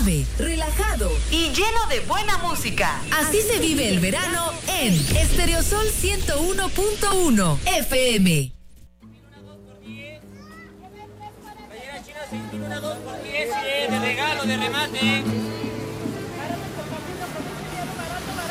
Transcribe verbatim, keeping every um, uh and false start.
suave, relajado y lleno de buena música. Así se vive el verano en Estereosol ciento uno punto uno F M. Una dos por diez, de regalo, de remate.